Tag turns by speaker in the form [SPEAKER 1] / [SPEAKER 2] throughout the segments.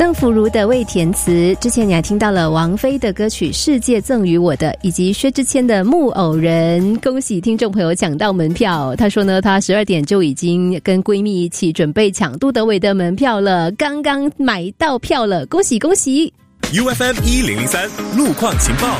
[SPEAKER 1] 邓福如的为填词，之前你还听到了王菲的歌曲《世界赠予我的》，以及薛之谦的《木偶人》。恭喜听众朋友抢到门票。她说呢，她12点就已经跟闺蜜一起准备抢杜德伟的门票了，刚刚买到票了，恭喜恭喜。
[SPEAKER 2] UFM 1003路况情报，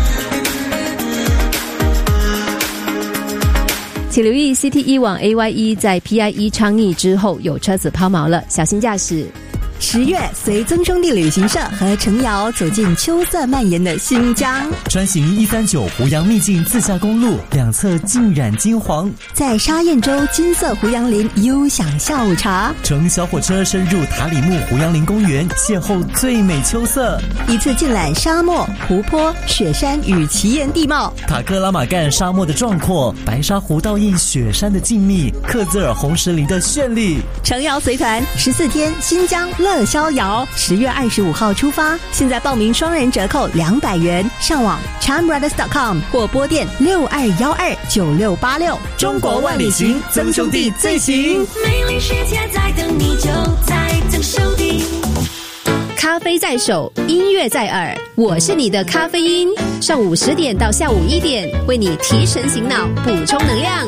[SPEAKER 1] 请留意 CT1 往 AYE 在 PIE 倡议之后有车子抛锚了，小心驾驶。
[SPEAKER 3] 10月，随曾兄弟旅行社和程瑶走进秋色蔓延的新疆，
[SPEAKER 4] 专行139胡杨秘境自驾公路，两侧浸染金黄，
[SPEAKER 3] 在沙堰洲金色胡杨林悠享下午茶，
[SPEAKER 4] 乘小火车深入塔里木胡杨林公园，邂逅最美秋色，
[SPEAKER 3] 一次尽览沙漠、湖泊、雪山与奇岩地貌，
[SPEAKER 4] 塔克拉玛干沙漠的壮阔，白沙湖倒映雪山的静谧，克孜尔红石林的绚丽。
[SPEAKER 3] 程瑶随团14天新疆乐逍遥，10月25号出发，现在报名双人折扣200元，上网 charmbrothers.com 或拨电62129686。
[SPEAKER 4] 中国万里行，曾兄弟最行。
[SPEAKER 5] 美丽世界在等你，就在曾兄弟。
[SPEAKER 1] 咖啡在手，音乐在耳，我是你的咖啡因。上午10点到下午1点，为你提神醒脑，补充能量。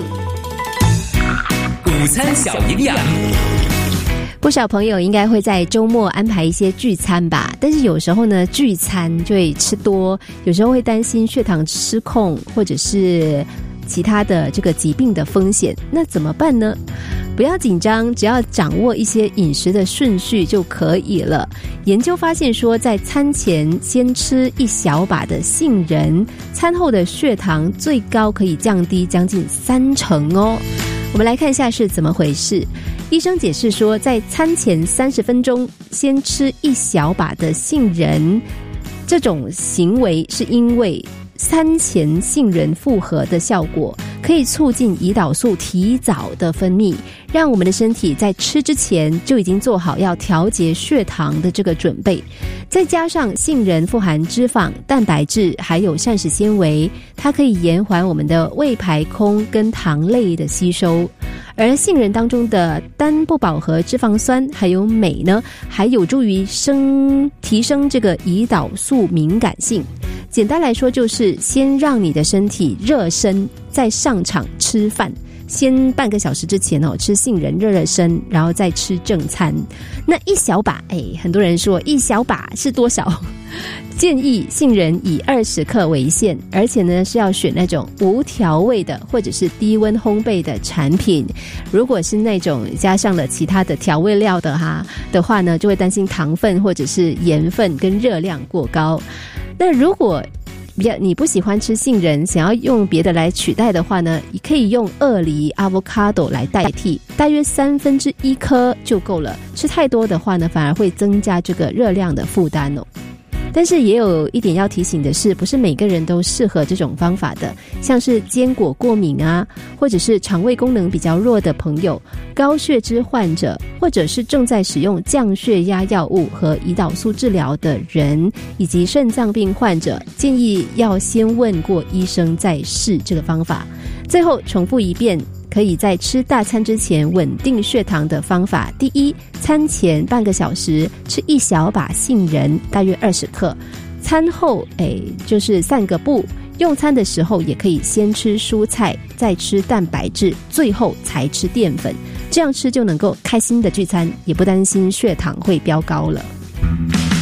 [SPEAKER 6] 午餐小营养。
[SPEAKER 1] 不少朋友应该会在周末安排一些聚餐吧，但是有时候呢，聚餐就会吃多，有时候会担心血糖失控，或者是其他的这个疾病的风险，那怎么办呢？不要紧张，只要掌握一些饮食的顺序就可以了。研究发现说，在餐前先吃一小把的杏仁，餐后的血糖最高可以降低将近30%哦。我们来看一下是怎么回事。医生解释说，在餐前30分钟先吃一小把的杏仁，这种行为是因为餐前杏仁复合的效果，可以促进胰岛素提早的分泌，让我们的身体在吃之前就已经做好要调节血糖的这个准备。再加上杏仁富含脂肪、蛋白质还有膳食纤维，它可以延缓我们的胃排空跟糖类的吸收。而杏仁当中的单不饱和脂肪酸还有镁呢，还有助于提升这个胰岛素敏感性。简单来说，就是先让你的身体热身，再上场吃饭。先半个小时之前吃杏仁热身，然后再吃正餐。那一小把，很多人说一小把是多少？建议杏仁以20克为限，而且呢是要选那种无调味的或者是低温烘焙的产品。如果是那种加上了其他的调味料的话呢，就会担心糖分或者是盐分跟热量过高。那如果你不喜欢吃杏仁，想要用别的来取代的话呢，你可以用鳄梨 avocado 来代替，大约1/3颗就够了。吃太多的话呢，反而会增加这个热量的负担哦。但是也有一点要提醒的是，不是每个人都适合这种方法的，像是坚果过敏啊，或者是肠胃功能比较弱的朋友、高血脂患者，或者是正在使用降血压药物和胰岛素治疗的人，以及肾脏病患者，建议要先问过医生再试这个方法。最后重复一遍，可以在吃大餐之前稳定血糖的方法。第一，餐前半个小时吃一小把杏仁，大约20克。餐后就是散个步，用餐的时候也可以先吃蔬菜，再吃蛋白质，最后才吃淀粉。这样吃就能够开心的聚餐，也不担心血糖会飙高了。